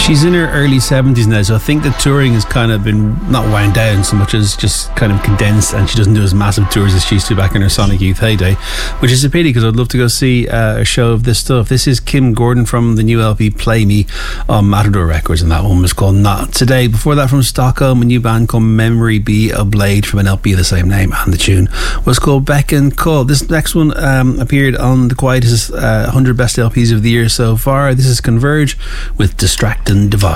She's in her early 70s now, so I think the touring has kind of been not wound down so much as just kind of condensed, and she doesn't do as massive tours as she used to back in her Sonic Youth heyday, which is a pity because I'd love to go see a show of this stuff. This is Kim Gordon from the new LP Play Me on Matador Records, and that one was called Not Today. Before that, from Stockholm, a new band called Memory Be a Blade from an LP of the same name, and the tune was called Beck and Call. This next one appeared on the Quietest 100 Best LPs of the Year so far. This is Converge with Distract and Divide.